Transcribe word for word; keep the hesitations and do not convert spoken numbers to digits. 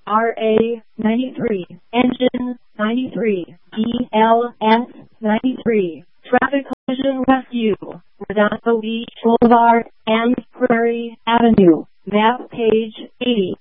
R A ninety-three, Engine ninety-three, D L S ninety-three, Traffic Collision Rescue, Redondo Beach Boulevard and Prairie Avenue, map page eighty.